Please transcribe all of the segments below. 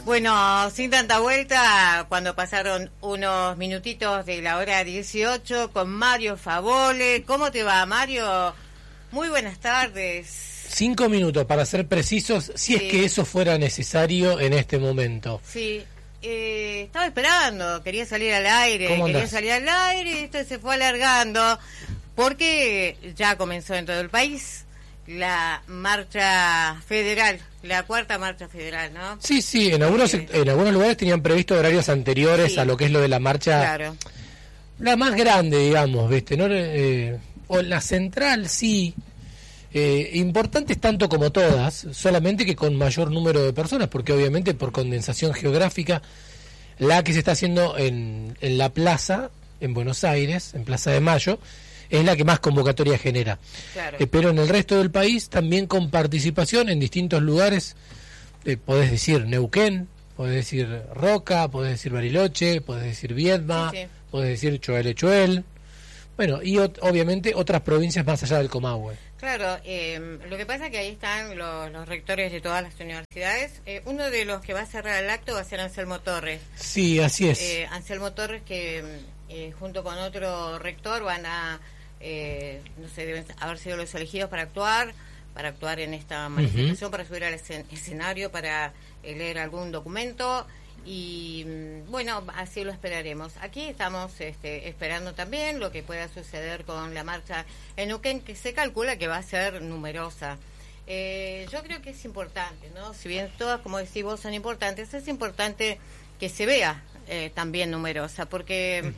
Bueno, sin tanta vuelta, cuando pasaron unos minutitos de la hora 18 con Mario Favole. ¿Cómo te va, Mario? Muy buenas tardes. 5 minutos, para ser precisos, si es que eso fuera necesario en este momento. Sí, estaba esperando, quería salir al aire, y esto se fue alargando, porque ya comenzó en todo el país la marcha federal, la cuarta marcha federal, ¿no? Sí, en algunos lugares tenían previsto horarios anteriores a lo que es lo de la marcha, claro, la más grande, digamos, ¿viste? ¿No? O la central, sí, importantes tanto como todas, solamente que con mayor número de personas, porque obviamente por condensación geográfica, la que se está haciendo en la plaza, en Buenos Aires, en Plaza de Mayo, es la que más convocatoria genera. Claro. Pero en el resto del país también con participación en distintos lugares, podés decir Neuquén, podés decir Roca, podés decir Bariloche, podés decir Viedma, sí. podés decir Choel, bueno, y obviamente otras provincias más allá del Comahue. Claro, lo que pasa es que ahí están los rectores de todas las universidades. Uno de los que va a cerrar el acto va a ser Anselmo Torres. Sí, así es. Anselmo Torres, que junto con otro rector van a, no sé, deben haber sido los elegidos para actuar en esta manifestación, para subir al escenario, para leer algún documento. Y bueno, así lo esperaremos. Aquí estamos esperando también lo que pueda suceder con la marcha en Neuquén, que se calcula que va a ser numerosa. Yo creo que es importante, ¿no? Si bien todas, como decís vos, son importantes, es importante que se vea también numerosa, porque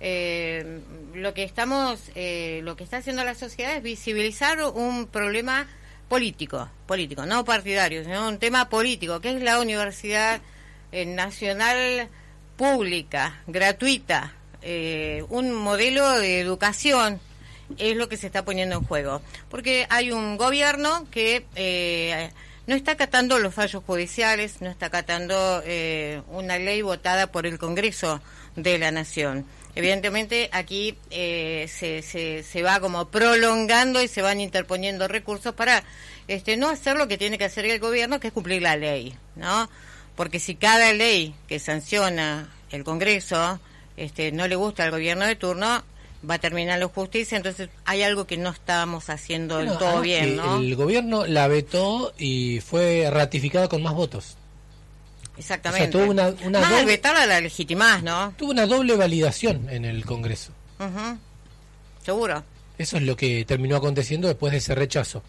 lo que está haciendo la sociedad es visibilizar un problema político, no partidario, sino un tema político, que es la universidad nacional pública, gratuita, un modelo de educación es lo que se está poniendo en juego, porque hay un gobierno que no está acatando los fallos judiciales, no está acatando una ley votada por el Congreso de la Nación. Evidentemente aquí se va como prolongando y se van interponiendo recursos para no hacer lo que tiene que hacer el gobierno, que es cumplir la ley, ¿no? Porque si cada ley que sanciona el Congreso no le gusta al gobierno de turno, va a terminar la justicia, entonces hay algo que no estamos haciendo del todo bien, ¿no? El gobierno la vetó y fue ratificada con más votos. Exactamente. O sea, tuvo una más doble, al vetarla la legitimás, ¿no? Tuvo una doble validación en el Congreso. Seguro. Eso es lo que terminó aconteciendo después de ese rechazo.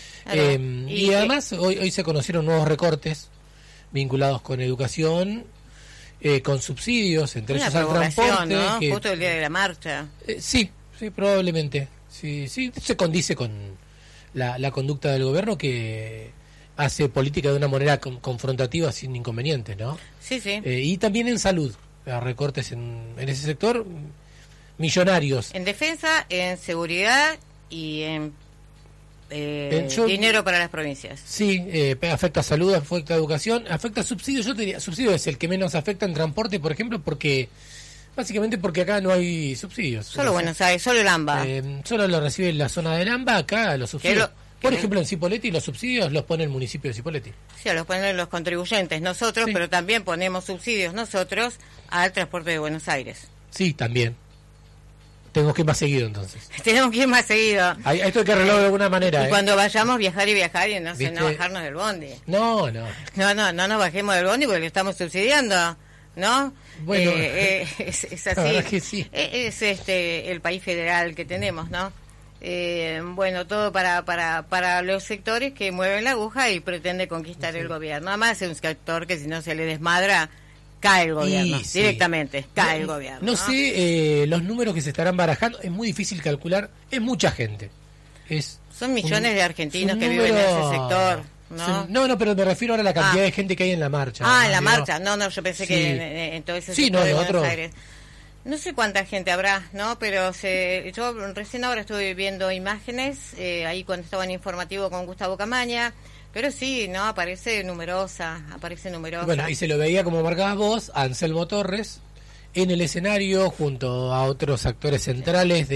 Y además hoy se conocieron nuevos recortes vinculados con educación, con subsidios, entre ellos al transporte, ¿no? Justo el día de la marcha. Sí, probablemente. Sí, se condice con la conducta del gobierno, que hace política de una manera confrontativa sin inconvenientes, ¿no? Sí. Y también en salud, recortes en ese sector millonarios. En defensa, en seguridad y en dinero para las provincias. Sí, afecta a salud, afecta a educación, afecta a subsidios. Yo te diría, subsidio es el que menos afecta en transporte, por ejemplo, básicamente porque acá no hay subsidios. Solo Buenos Aires, solo el AMBA. Solo lo recibe la zona del AMBA, acá los subsidios. Por ejemplo, en Cipolletti los subsidios los pone el municipio de Cipolletti. Sí, los ponen los contribuyentes, nosotros, pero también ponemos subsidios nosotros al transporte de Buenos Aires. Sí, también. Tenemos que ir más seguido, entonces. Tenemos que ir más seguido. Esto hay que arreglarlo de alguna manera. Y cuando vayamos, viajar y no bajarnos del bondi. No nos bajemos del bondi porque lo estamos subsidiando, ¿no? Bueno, es así. La verdad que sí. Es el país federal que tenemos, ¿no? Bueno, todo para los sectores que mueven la aguja y pretende conquistar el gobierno. Además es un sector que si no se le desmadra, cae el gobierno, directamente, cae el gobierno. No sé los números que se estarán barajando, es muy difícil calcular, es mucha gente. Son millones de argentinos que viven en ese sector, ¿no? No, pero me refiero ahora a la cantidad de gente que hay en la marcha. En la marcha, yo pensé que en todo ese sector de Buenos Aires. No sé cuánta gente habrá, ¿no? Pero yo recién ahora estuve viendo imágenes, ahí cuando estaba en informativo con Gustavo Camaña, pero sí, ¿no? Aparece numerosa. Bueno, y se lo veía, como marcabas vos, a Anselmo Torres en el escenario junto a otros actores centrales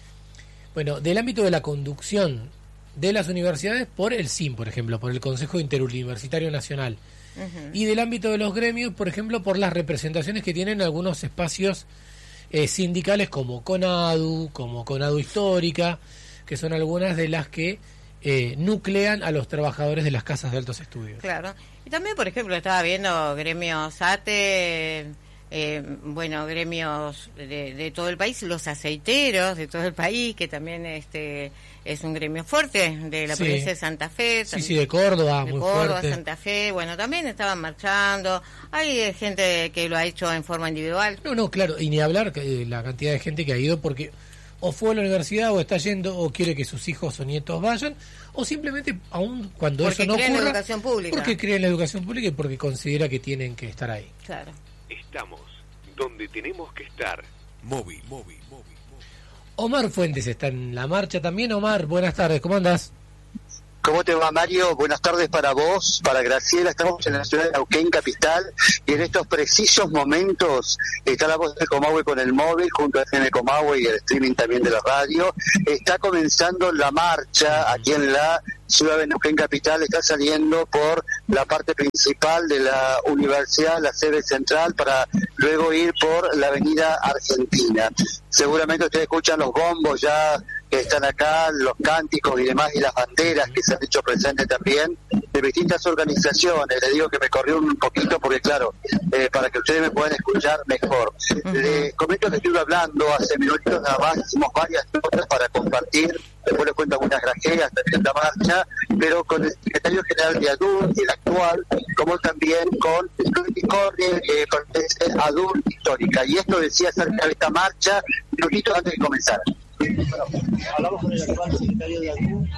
del ámbito de la conducción de las universidades por el CIN, por ejemplo, por el Consejo Interuniversitario Nacional. y del ámbito de los gremios, por ejemplo, por las representaciones que tienen algunos espacios sindicales como CONADU Histórica, que son algunas de las que nuclean a los trabajadores de las casas de altos estudios. Claro. Y también, por ejemplo, estaba viendo gremios ATE, gremios de todo el país, los aceiteros de todo el país, que también es un gremio fuerte, de la provincia de Santa Fe. Sí, de Córdoba, muy fuerte. Santa Fe, también estaban marchando. Hay gente que lo ha hecho en forma individual. No, claro, y ni hablar la cantidad de gente que ha ido porque o fue a la universidad o está yendo o quiere que sus hijos o nietos vayan, o simplemente, aún cuando porque eso no ocurra, la educación pública. Porque cree en la educación pública y porque considera que tienen que estar ahí. Claro. Estamos donde tenemos que estar. Móvil. Omar Fuentes está en la marcha también. Omar, buenas tardes, ¿cómo andás? ¿Cómo te va, Mario? Buenas tardes para vos, para Graciela. Estamos en la ciudad de Neuquén, capital, y en estos precisos momentos está la voz de Comahue con el móvil, junto a FM Comahue y el streaming también de la radio. Está comenzando la marcha aquí en la ciudad de Neuquén, capital. Está saliendo por la parte principal de la universidad, la sede central, para luego ir por la avenida Argentina. Seguramente ustedes escuchan los bombos ya que están acá, los cánticos y demás, y las banderas que se han hecho presentes también de distintas organizaciones. Les digo que me corrió un poquito porque, claro, para que ustedes me puedan escuchar mejor. Les comento que estuve hablando hace minutos nada más, hicimos varias notas para compartir, después les cuento algunas grajeas también en la marcha, pero con el secretario general de ADUN, el actual, como también con Luis Cornier, con ADUN Histórica. Y esto decía acerca de esta marcha minutitos antes de comenzar. Bueno, hablamos con el actual secretario de ADUN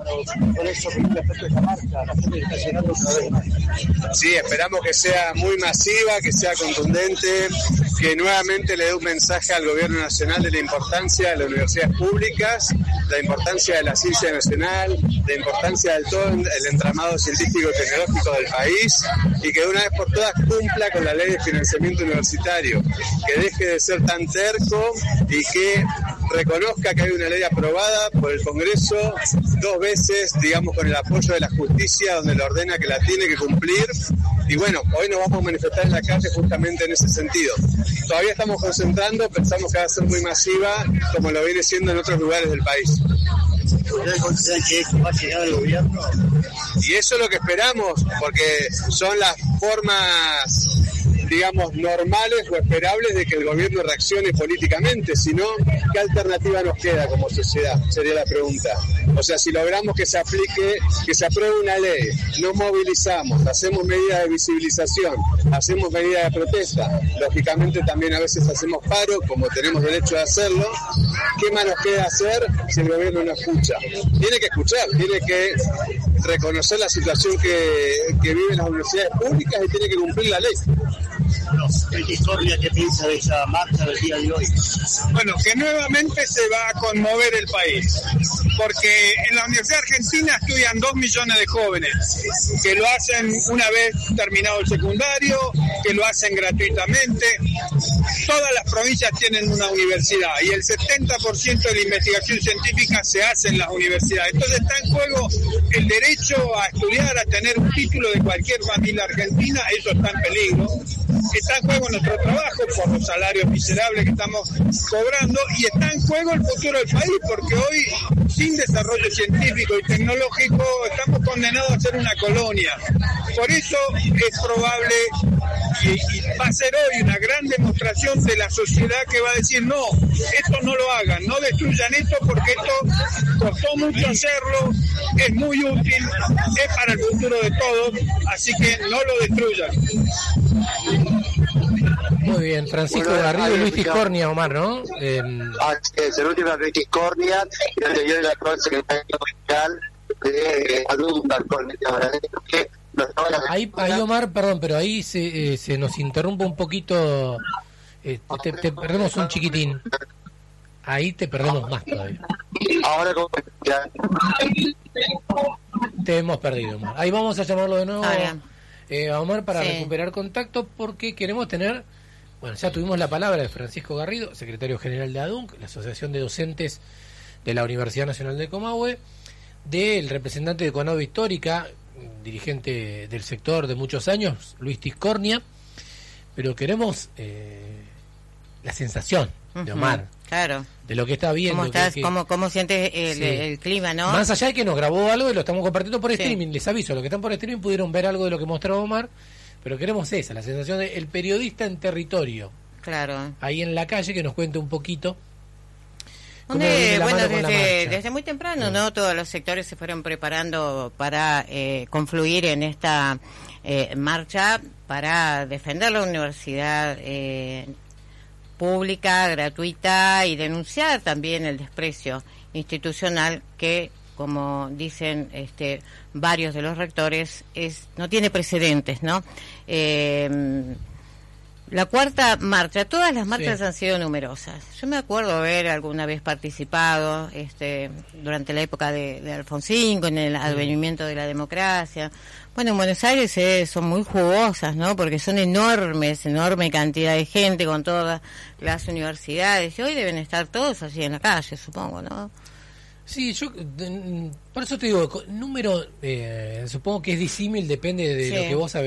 por eso respecto a esta marcha, la gente que está llegando otra vez más. Sí, esperamos que sea muy masiva, que sea contundente, que nuevamente le dé un mensaje al gobierno nacional de la importancia de las universidades públicas, la importancia de la ciencia nacional, la importancia de todo el entramado científico y tecnológico del país, y que de una vez por todas cumpla con la ley de financiamiento universitario, que deje de ser tan terco y que reconozca que hay una ley aprobada por el Congreso 2 veces, digamos, con el apoyo de la justicia, donde le ordena que la tiene que cumplir. Y bueno, hoy nos vamos a manifestar en la calle justamente en ese sentido. Todavía estamos concentrando, pensamos que va a ser muy masiva, como lo viene siendo en otros lugares del país. ¿Ustedes consideran que esto va a llegar al gobierno? Y eso es lo que esperamos, porque son las formas, digamos, normales o esperables de que el gobierno reaccione políticamente. Si no, ¿qué alternativa nos queda como sociedad? Sería la pregunta. O sea, si logramos que se aplique, que se apruebe una ley, nos movilizamos, hacemos medidas de visibilización, hacemos medidas de protesta, lógicamente también a veces hacemos paro, como tenemos derecho a hacerlo, ¿qué más nos queda hacer si el gobierno no escucha? Tiene que escuchar, tiene que reconocer la situación que viven las universidades públicas y tiene que cumplir la ley. ¿Qué piensa de esa marcha del día de hoy? Bueno, que nuevamente se va a conmover el país, porque en la Universidad Argentina estudian 2 millones de jóvenes, que lo hacen una vez terminado el secundario, que lo hacen gratuitamente. Todas las provincias tienen una universidad y el 70% de la investigación científica se hace en las universidades. Entonces está en juego el derecho a estudiar, a tener un título de cualquier familia argentina, eso está en peligro. Está en juego nuestro trabajo por los salarios miserables que estamos cobrando, y está en juego el futuro del país, porque hoy, sin desarrollo científico y tecnológico, estamos condenados a ser una colonia. Por eso es probable, y va a ser hoy una gran demostración de la sociedad que va a decir: no, esto no lo hagan, no destruyan esto, porque esto costó mucho hacerlo, es muy útil, es para el futuro de todos, así que no lo destruyan. Muy bien, Francisco Garrido y Luis Tiscornia, Omar, ¿no? Es el último Luis Tiscornia, y el anterior era el actual secretario general de ADUN. Ahí, Omar, perdón, pero ahí se nos interrumpe un poquito, te perdemos un chiquitín. Ahí te perdemos más todavía. Ahora como te hemos perdido, Omar. Ahí vamos a llamarlo de nuevo a Omar para recuperar contacto, porque queremos tener, bueno, ya tuvimos la palabra de Francisco Garrido, secretario general de ADUNC, la Asociación de Docentes de la Universidad Nacional de Comahue, del representante de CONADU Histórica, dirigente del sector de muchos años, Luis Tiscornia, pero queremos la sensación de Omar, claro, de lo que está viendo. ¿Cómo estás? ¿Cómo sientes el clima, no? Más allá de que nos grabó algo y lo estamos compartiendo por streaming, les aviso, los que están por streaming pudieron ver algo de lo que mostraba Omar, pero queremos esa, la sensación de el periodista en territorio. Claro. Ahí en la calle, que nos cuente un poquito. Bueno, desde muy temprano, ¿no? Todos los sectores se fueron preparando para confluir en esta marcha para defender la universidad pública, gratuita, y denunciar también el desprecio institucional que, como dicen varios de los rectores, no tiene precedentes, ¿no? La cuarta marcha, todas las marchas han sido numerosas. Yo me acuerdo haber alguna vez participado durante la época de Alfonsín, con el advenimiento de la democracia. Bueno, en Buenos Aires son muy jugosas, ¿no? Porque son enorme cantidad de gente con todas las universidades. Y hoy deben estar todos así en la calle, supongo, ¿no? Sí, yo por eso te digo, número supongo que es disímil, depende de lo que vos sabés.